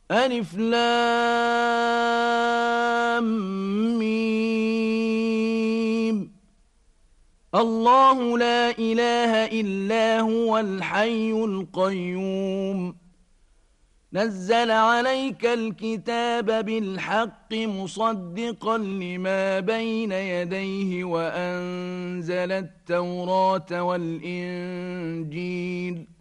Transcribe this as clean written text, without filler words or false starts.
ألف لام ميم. الله لا إله إلا هو الحي القيوم نزل عليك الكتاب بالحق مصدقا لما بين يديه وأنزل التوراة والإنجيل